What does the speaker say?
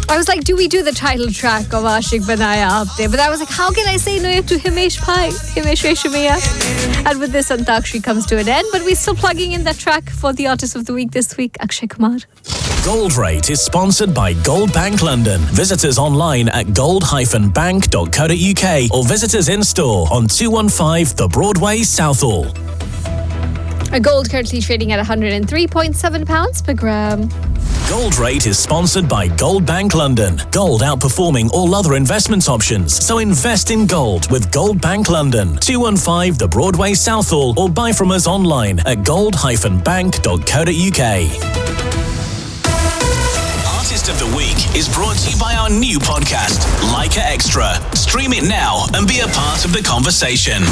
I was like, do we do the title track of Ashik Banaya Aapne? But I was like, how can I say no to Himesh Bhai, Himesh Reshamia? And with this, Antakshari comes to an end. But we're still plugging in that track for the Artist of the Week this week, Akshay Kumar. Gold Rate is sponsored by Gold Bank London. Visit us online at gold-bank.co.uk or visit us in store on 215 The Broadway, Southall. Gold currently trading at £103.7 per gram. Gold Rate is sponsored by Gold Bank London. Gold outperforming all other investment options. So invest in gold with Gold Bank London. 215 The Broadway, Southall, or buy from us online at gold-bank.co.uk. Artist of the Week is brought to you by our new podcast, Leica Extra. Stream it now and be a part of the conversation.